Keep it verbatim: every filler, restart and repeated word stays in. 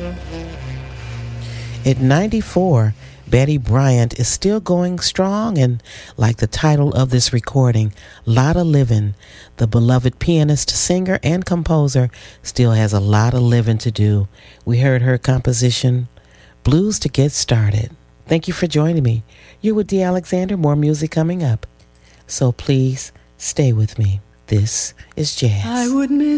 At ninety-four, Betty Bryant is still going strong, and like the title of this recording, Lotta Livin', the beloved pianist, singer, and composer still has a lot of living to do. We heard her composition, Blues to Get Started. Thank you for joining me. You're with Dee Alexander. More music coming up. So please stay with me. This is jazz. I would miss